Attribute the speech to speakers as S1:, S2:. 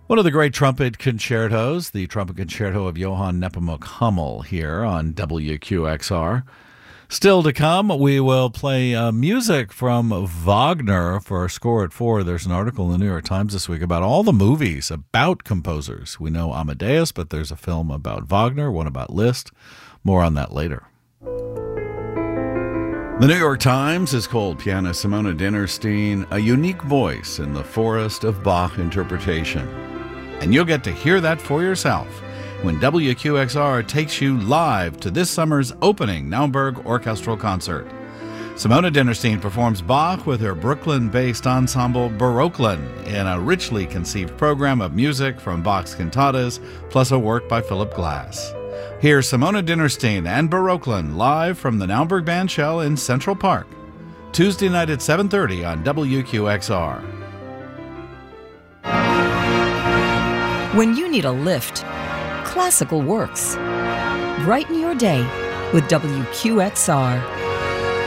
S1: One of the great trumpet concertos, the trumpet concerto of Johann Nepomuk Hummel here on WQXR. Still to come, we will play music from Wagner for our score at 4. There's an article in the New York Times this week about all the movies about composers. We know Amadeus, but there's a film about Wagner, one about Liszt. More on that later. The New York Times has called pianist Simona Dinnerstein a unique voice in the forest of Bach interpretation. And you'll get to hear that for yourself when WQXR takes you live to this summer's opening Naumburg Orchestral Concert. Simona Dinnerstein performs Bach with her Brooklyn-based ensemble Baroquelin in a richly conceived program of music from Bach's cantatas, plus a work by Philip Glass. Here's Simona Dinnerstein and Baroquelin live from the Naumburg Bandshell in Central Park, Tuesday night at 7:30 on WQXR.
S2: When you need a lift, classical works. Brighten your day with WQXR.